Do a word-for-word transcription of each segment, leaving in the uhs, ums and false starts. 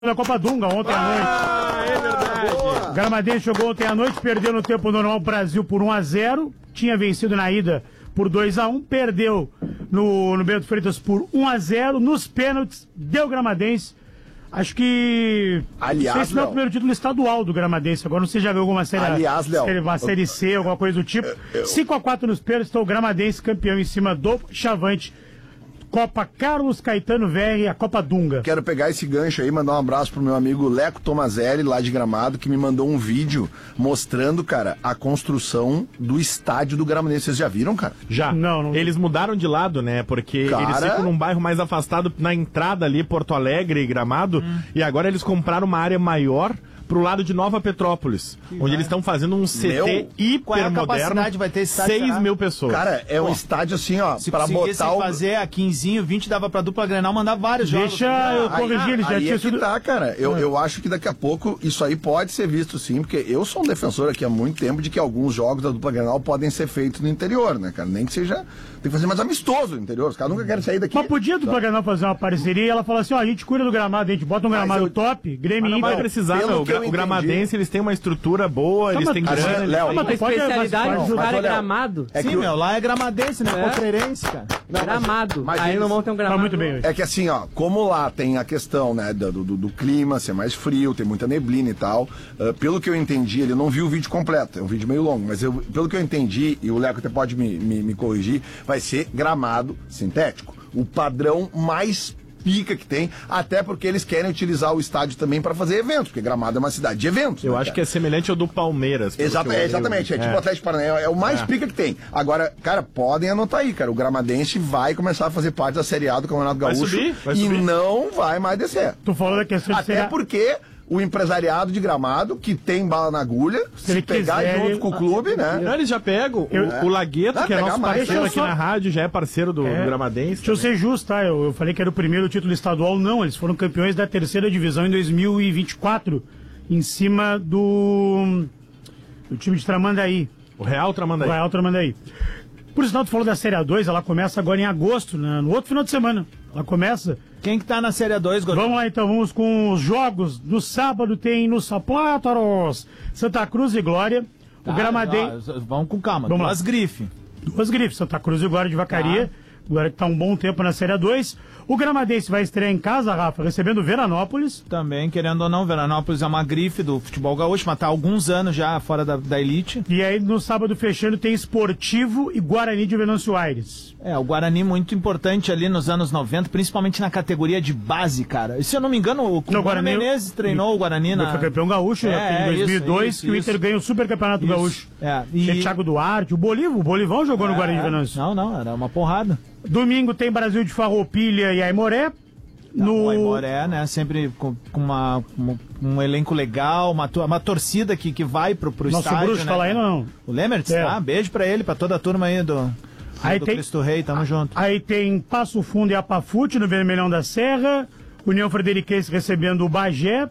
da Copa Dunga ontem à noite. Ah, é verdade. O Gramadense jogou ontem à noite, perdeu no tempo normal o Brasil por um a zero, tinha vencido na ida por dois a um, perdeu no, no Bento Freitas por um a zero, nos pênaltis, deu Gramadense. Acho que... Aliás, esse não é o primeiro título estadual do Gramadense, agora não sei se já viu alguma série, Aliás, Léo, série, uma série C, alguma coisa do tipo. Eu... cinco a quatro nos pênaltis, então o Gramadense campeão em cima do Chavante. Copa Carlos Caetano Verri, a Copa Dunga. Quero pegar esse gancho aí e mandar um abraço pro meu amigo Leco Tomazelli, lá de Gramado, que me mandou um vídeo mostrando, cara, a construção do estádio do Gramadense. Vocês já viram, cara? Já. Não, não. Eles mudaram de lado, né? Porque Cara... eles ficam num bairro mais afastado, na entrada ali, Porto Alegre e Gramado, hum. e agora eles compraram uma área maior pro lado de Nova Petrópolis, que onde vai. Eles estão fazendo um C T Meu, hiper moderno, vai ter estádio, seis mil pessoas. Cara, é um Pô, estádio assim, ó, se pra botar o... fazer a quinze, vinte dava pra dupla Grenal mandar vários jogos. Deixa eu corrigir, ele já aí tinha é que sido... tá, cara. Eu, eu acho que daqui a pouco isso aí pode ser visto sim, porque eu sou um defensor aqui há muito tempo de que alguns jogos da dupla Grenal podem ser feitos no interior, né, cara? Nem que seja... Tem que fazer mais amistoso no interior. Os caras nunca querem sair daqui. Mas podia a dupla Grenal fazer uma parceria e ela fala assim, ó, a gente cuida do gramado, a gente bota um gramado eu... top, Grêmio Mas não vai Inter. precisar, não. O, gra- o Gramadense, eles têm uma estrutura boa, eles têm grana. Léo, a especialidade do cara é gramado. É que Sim, o... meu, lá é gramadense, né? É. Potreirense, cara. Não, gramado. Mas aí eles... não vão ter um gramado. Tá muito bem hoje. É que assim, ó, como lá tem a questão, né, do, do, do clima ser mais frio, tem muita neblina e tal, uh, pelo que eu entendi, ele não viu o vídeo completo, é um vídeo meio longo, mas eu, pelo que eu entendi, e o Leco até pode me, me, me corrigir, vai ser gramado sintético. O padrão mais pica que tem, até porque eles querem utilizar o estádio também para fazer eventos, porque Gramado é uma cidade de eventos. Eu né, acho cara? que é semelhante ao do Palmeiras. Exato, é, exatamente, eu, é tipo o Atlético Paranaense, é o mais é. pica que tem. Agora, cara, podem anotar aí, cara, o Gramadense vai começar a fazer parte da Série A do Campeonato Gaúcho vai subir, vai e subir. não vai mais descer. Tu falou da questão de Até ser... porque o empresariado de Gramado, que tem bala na agulha, se, se ele pegar quiser, junto ele... com o clube, né? Não, eles já pegam. Eu... O, o Lagueto, não, que é nosso parceiro aqui só... na rádio, já é parceiro do, é. do Gramadense. Deixa eu ser justo, tá? Eu, eu falei que era o primeiro título estadual. Não, eles foram campeões da terceira divisão em dois mil e vinte e quatro, em cima do, do time de Tramandaí. O Real Tramandaí. O Real Tramandaí. Por sinal, tu falou da Série A dois, ela começa agora em agosto, né? No outro final de semana. Ela começa... Quem que tá na Série A dois, Gordão? Vamos lá então, vamos com os jogos. No sábado tem no Saplátaros, Santa Cruz e Glória. Tá, o Gramadense. Vamos com calma, vamos duas grifes. Duas grifes, Santa Cruz e Glória de Vacaria. Tá. Agora que tá um bom tempo na Série A dois. O Gramadense vai estrear em casa, Rafa, recebendo o Veranópolis. Também, querendo ou não, Veranópolis é uma grife do futebol gaúcho, mas tá há alguns anos já fora da, da elite. E aí no sábado fechando tem Esportivo e Guarani de Venâncio Aires. É, o Guarani muito importante ali nos anos noventa, principalmente na categoria de base, cara. E se eu não me engano, o não, Guarani Menezes treinou o Guarani na... Foi campeão gaúcho é, em dois mil e dois, isso, que o Inter isso. ganha o Super Campeonato isso. Gaúcho. É, e... Tinha Thiago Duarte, o Bolívar, o Bolivão jogou é, no Guarani de Venâncio. Não, não, era uma porrada. Domingo tem Brasil de Farroupilha e Aimoré. No... O Aimoré, né, sempre com, com uma, um, um elenco legal, uma, uma torcida que, que vai pro, pro Nosso estádio, bruxo né? tá lá aí, não? O Lemertz, é. tá? Beijo pra ele, pra toda a turma aí do, aí do tem... Cristo Rei, tamo a, junto. Aí tem Passo Fundo e Apafute no Vermelhão da Serra, União Frederiquense recebendo o Bagé.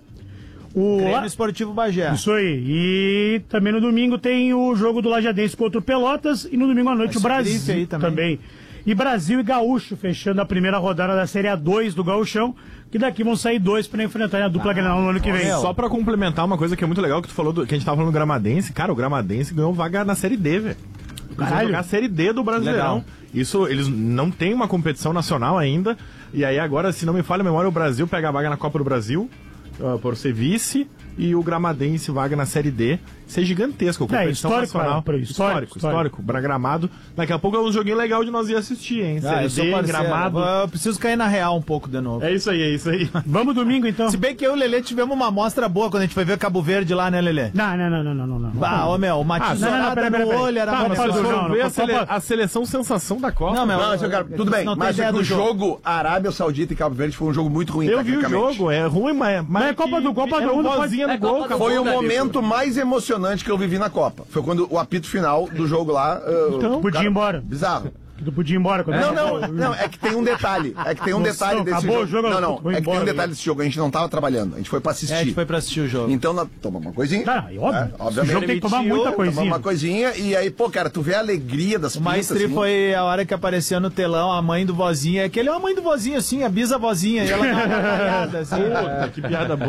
O Grêmio Esportivo Bagé. Isso aí. E também no domingo tem o jogo do Lajadense contra o Pelotas e no domingo à noite Esse o Brasil aí também. também. E Brasil e Gaúcho, fechando a primeira rodada da Série A dois do Gaúchão, que daqui vão sair dois para enfrentar a dupla ah, Grenal no ano que vem. Só para complementar uma coisa que é muito legal que tu falou, do, que a gente tava falando do Gramadense, cara, o Gramadense ganhou vaga na Série D, velho. Eles vão jogar a Série D do Brasileirão. Legal. Isso, eles não têm uma competição nacional ainda, e aí agora, se não me falha a memória, o Brasil pega a vaga na Copa do Brasil, uh, por ser vice, e o Gramadense vaga na Série D. Isso é gigantesco, a competição é, histórico, nacional. Para, histórico, histórico, histórico. Para Gramado. Daqui a pouco é um joguinho legal de nós ir assistir, hein? Ah, Série D, Gramado. Eu preciso cair na real um pouco de novo. É isso aí, é isso aí. Vamos domingo, então. Se bem que eu e o Lelê tivemos uma amostra boa quando a gente foi ver Cabo Verde lá, né, Lelê? Não, não, não, não, não, não. Ah, ô meu, uma ah, tesourada no olho, era tá, uma mas não, não, não, ver não, a, sele... a seleção sensação da Copa. Não, meu, não, eu, cara, tudo bem, mas é o jogo, jogo Arábia Saudita e Cabo Verde foi um jogo muito ruim. Eu vi o jogo, é ruim, mas... Mas é Copa do Copa do Mundo, pode... é gol, foi o momento mais emocionante que eu vivi na Copa. Foi quando o apito final do jogo lá... Uh, então, podia ir embora. Bizarro. Que tu podia ir embora quando Não, não, não, é que tem um detalhe. É que tem um Nossa, detalhe desse acabou jogo. o jogo, não, eu não, vou é que tem um embora, detalhe né? desse jogo. A gente não tava trabalhando, a gente foi pra assistir. É, a gente foi pra assistir o jogo. Então, nós tomamos uma coisinha. Tá, é óbvio. É, Esse obviamente. jogo tem que tomar muita Tomamos coisinha. uma coisinha e aí, pô, cara, tu vê a alegria das O mais tri assim. foi a hora que apareceu no telão a mãe do vozinho. É que ele é uma mãe do vozinho, assim, a bisa vozinha. E ela dá uma gargalhada, assim. Puta, que piada boa.